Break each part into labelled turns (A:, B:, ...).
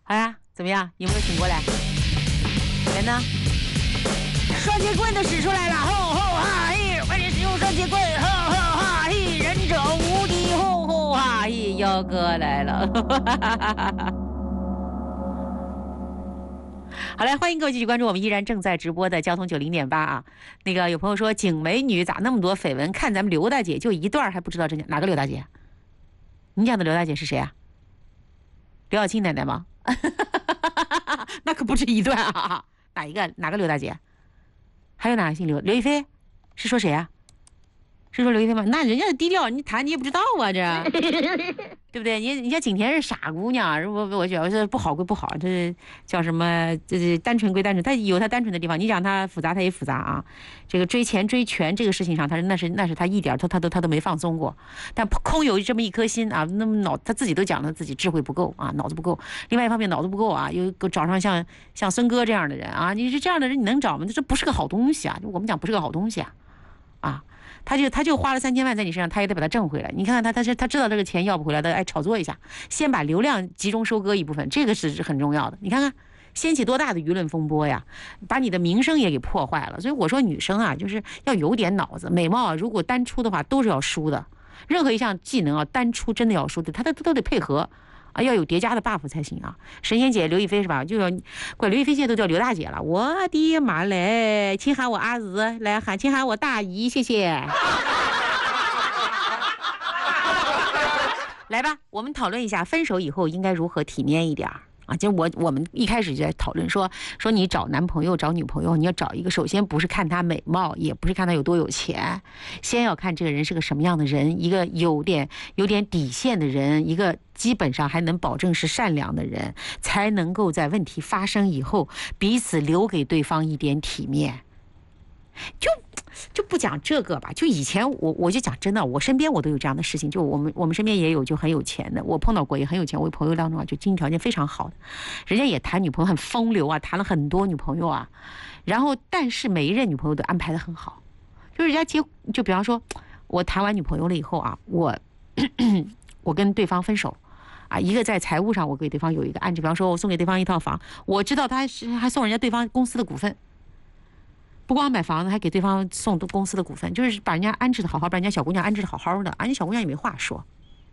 A: 好呀，怎么样？有没有醒过来？人呢？双截棍都使出来了，吼吼哈嘿！快点使用双截棍，吼吼哈嘿！忍者无敌，吼吼哈嘿！幺哥来了。好嘞，欢迎各位继续关注我们依然正在直播的交通90.8啊。那个有朋友说景美女咋那么多绯闻？看咱们刘大姐就一段还不知道真假，哪个刘大姐？你讲的刘大姐是谁啊？刘晓庆奶奶吗？那可不止一段啊！哪一个？哪个刘大姐？还有哪个姓刘？刘亦菲？是说谁啊？是说刘亦菲吗？那人家低调，你谈你也不知道啊，这对不对？人家景甜是傻姑娘，我觉得这不好归不好，这是叫什么？这是单纯归单纯，她有她单纯的地方。你讲她复杂，她也复杂啊。这个追钱追权这个事情上，那是她一点她都没放松过。但空有这么一颗心啊，那么她自己都讲了自己智慧不够啊，脑子不够。另外一方面脑子不够啊，又找上像孙哥这样的人啊，你是这样的人你能找吗？这不是个好东西啊！我们讲不是个好东西啊，啊。他就花了3000万在你身上，他也得把它挣回来。你看看他知道这个钱要不回来的，哎，炒作一下，先把流量集中收割一部分，这个是很重要的。你看看掀起多大的舆论风波呀，把你的名声也给破坏了。所以我说女生啊，就是要有点脑子，美貌啊，如果单出的话都是要输的，任何一项技能啊单出真的要输的，他都得配合。啊，要有叠加的 buff 才行啊！神仙姐刘亦菲是吧？就要管刘亦菲现在都叫刘大姐了。我的妈嘞，请喊我阿姨来请喊我大姨，谢谢。来吧，我们讨论一下分手以后应该如何体面一点啊！就我们一开始就在讨论说你找男朋友找女朋友，你要找一个，首先不是看他美貌，也不是看他有多有钱，先要看这个人是个什么样的人，一个有点底线的人，一个基本上还能保证是善良的人，才能够在问题发生以后彼此留给对方一点体面。就不讲这个吧，就以前我就讲真的，我身边我都有这样的事情，就我们身边也有就很有钱的，我碰到过也很有钱，我朋友当中啊就经济条件非常好的，人家也谈女朋友很风流啊，谈了很多女朋友啊，然后但是每一任女朋友都安排得很好，就是人家就比方说我谈完女朋友了以后啊，我跟对方分手啊，一个在财务上我给对方有一个安置，比方说我送给对方一套房，我知道他还送人家对方公司的股份。不光买房子，还给对方送公司的股份，就是把人家安置的好好，把人家小姑娘安置的好好的，人家小姑娘也没话说，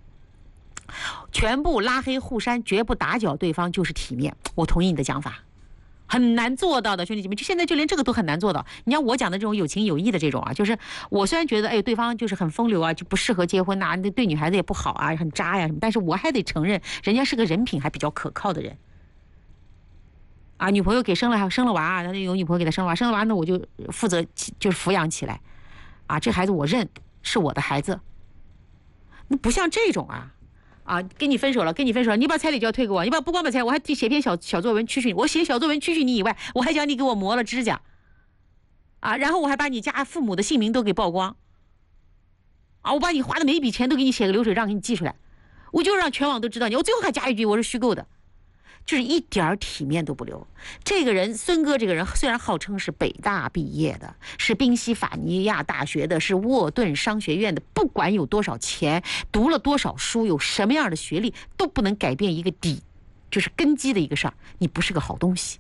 A: 全部拉黑护删，绝不打搅对方，就是体面。我同意你的讲法，很难做到的，兄弟姐妹，就现在就连这个都很难做到。你像我讲的这种有情有义的这种啊，就是我虽然觉得哎对方就是很风流啊，就不适合结婚呐，对女孩子也不好啊，很渣呀什么，但是我还得承认人家是个人品还比较可靠的人。啊，女朋友给生了娃，他有女朋友给他生了娃，那我就负责就是抚养起来，啊，这孩子我认是我的孩子。那不像这种啊，跟你分手了，你把彩礼就要退给我，你不光把彩，我还写篇小作文蛐蛐你，我写小作文蛐蛐你以外，我还讲你给我磨了指甲，啊，然后我还把你家父母的姓名都给曝光，啊，我把你花的每一笔钱都给你写个流水账给你寄出来，我就让全网都知道你，我最后还加一句我是虚构的。就是一点体面都不留。这个人孙哥这个人虽然号称是北大毕业的，是宾夕法尼亚大学的，是沃顿商学院的，不管有多少钱，读了多少书，有什么样的学历，都不能改变一个就是根基的一个事儿，你不是个好东西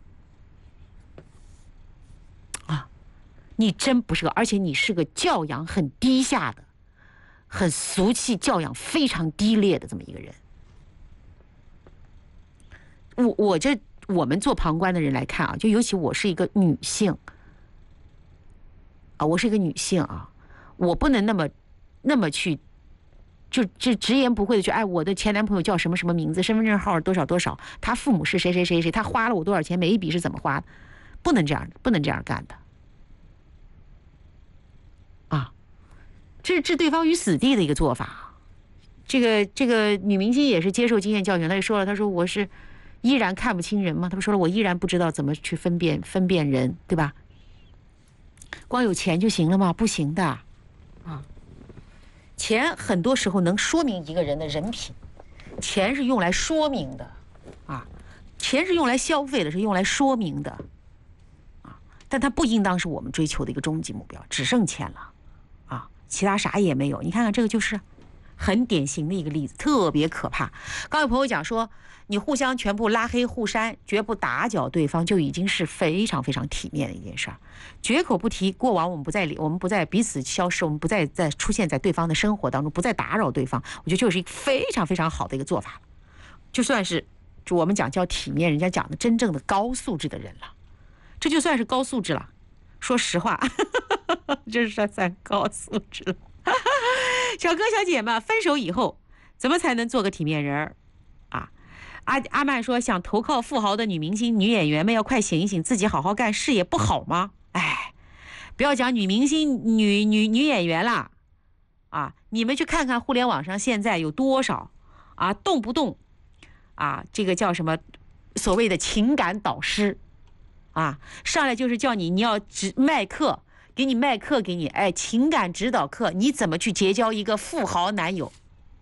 A: 啊！你真不是个，而且你是个教养很低下的、很俗气、教养非常低劣的这么一个人。我们做旁观的人来看啊，就尤其我是一个女性啊，我不能那么去就直言不讳的去我的前男朋友叫什么什么名字，身份证号多少多少，他父母是谁谁谁谁，他花了我多少钱，每一笔是怎么花的，不能这样干的啊，这是置对方于死地的一个做法。这个女明星也是接受经验教训，她就说了，她说我是依然看不清人嘛，他们说了，我依然不知道怎么去分辨人，对吧？光有钱就行了吗？不行的啊！钱很多时候能说明一个人的人品，钱是用来说明的啊，钱是用来消费的，是用来说明的啊，但它不应当是我们追求的一个终极目标，只剩钱了啊，其他啥也没有。你看看这个就是很典型的一个例子，特别可怕。刚有朋友讲说，你互相全部拉黑互删，绝不打搅对方，就已经是非常非常体面的一件事儿。绝口不提过往，我们不再彼此消失，我们不再出现在对方的生活当中，不再打扰对方，我觉得就是一个非常非常好的一个做法了。就算是就我们讲叫体面，人家讲的真正的高素质的人了，这就算是高素质了。说实话，这是算高素质了。小哥小姐们，分手以后怎么才能做个体面人儿啊？阿曼说，想投靠富豪的女明星、女演员们要快醒一醒，自己好好干事业不好吗？哎，不要讲女明星、女演员啦，啊，你们去看看互联网上现在有多少啊，动不动啊，这个叫什么所谓的情感导师啊，上来就是叫你要卖课。给你卖课，给你情感指导课，你怎么去结交一个富豪男友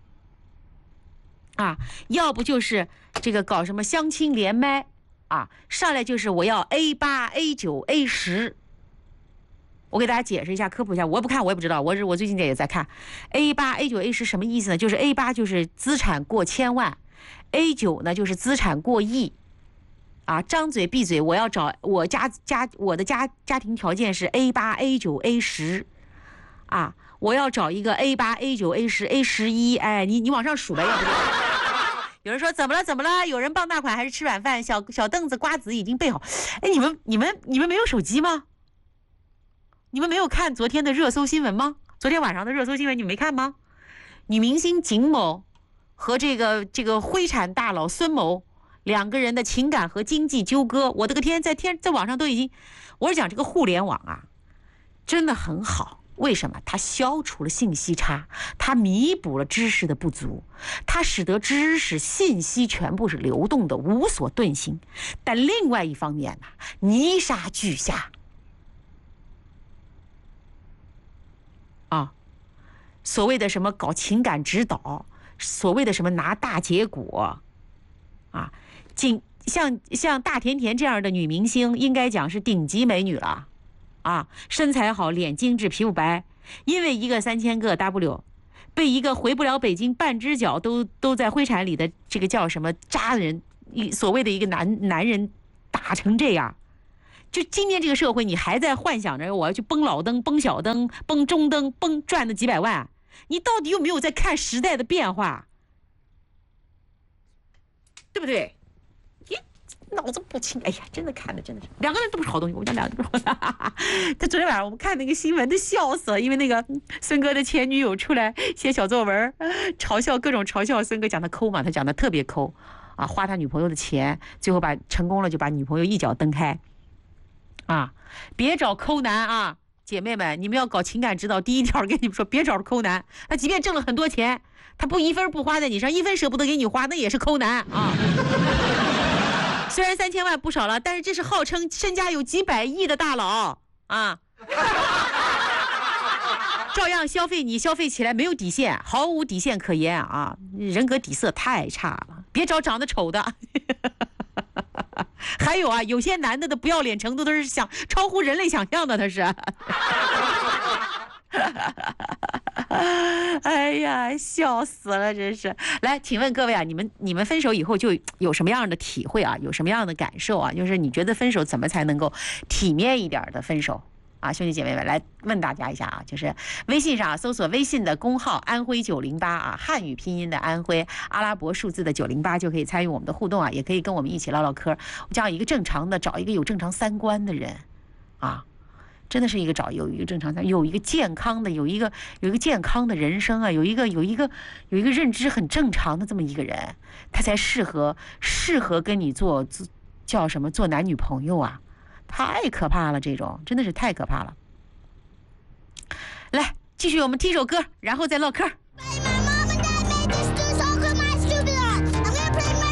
A: 啊？要不就是这个搞什么相亲连麦啊，上来就是我要 A8、A9、A10。我给大家解释一下，科普一下，我不看我也不知道，我最近也在看 A8、A9、A10 什么意思呢？就是 A8 就是资产过千万，A9 呢就是资产过亿。啊，张嘴闭嘴，我要找我的家庭条件是 A8、A9、A10，啊，我要找一个 A8、A9、A10、A11，哎，你往上数呗，要不就。有人说怎么了？有人傍大款还是吃软饭？小凳子瓜子已经备好。哎，你们没有手机吗？你们没有看昨天的热搜新闻吗？昨天晚上的热搜新闻你没看吗？女明星景某和这个灰产大佬孙某。两个人的情感和经济纠葛，我的个天，在网上都已经，我是讲这个互联网啊，真的很好。为什么？它消除了信息差，它弥补了知识的不足，它使得知识信息全部是流动的，无所遁形。但另外一方面呢，泥沙俱下啊，所谓的什么搞情感指导，所谓的什么拿大结果啊。像大甜甜这样的女明星，应该讲是顶级美女了，啊，身材好，脸精致，皮肤白，因为一个3000个 W， 被一个回不了北京半只脚都在灰产里的这个叫什么渣人，所谓的一个男人打成这样，就今天这个社会，你还在幻想着我要去崩老登、崩小登、崩中登、崩赚的几百万，你到底有没有在看时代的变化？对不对？脑子不清，哎呀，真的看的真的是两个人都不是好东西。我讲两个人不是好他昨天晚上我们看那个新闻，都笑死了，因为那个孙哥的前女友出来写小作文，各种嘲笑孙哥，讲他抠嘛，他讲的特别抠啊，花他女朋友的钱，最后成功了，就把女朋友一脚蹬开啊！别找抠男啊，姐妹们，你们要搞情感指导，第一条跟你们说，别找抠男，他即便挣了很多钱，他不一分不花在你上，一分舍不得给你花，那也是抠男啊。虽然3000万不少了，但是这是号称身家有几百亿的大佬啊，照样消费，你消费起来没有底线，毫无底线可言啊，人格底色太差了，别找长得丑的。还有啊，有些男的不要脸程度都是超乎人类想象的，他是。哎呀，笑死了，真是！来，请问各位啊，你们分手以后就有什么样的体会啊？有什么样的感受啊？就是你觉得分手怎么才能够体面一点的分手啊？兄弟姐妹们，来问大家一下啊，就是微信上搜索微信的公号安徽908啊，汉语拼音的安徽，阿拉伯数字的908，就可以参与我们的互动啊，也可以跟我们一起唠唠嗑。这样一个正常的，找一个有正常三观的人啊。真的是有一个正常的，有一个健康的，有一个健康的人生啊，有一个认知很正常的这么一个人，他才适合跟你做男女朋友啊，太可怕了，这种真的是太可怕了。来，继续我们听首歌，然后再唠嗑。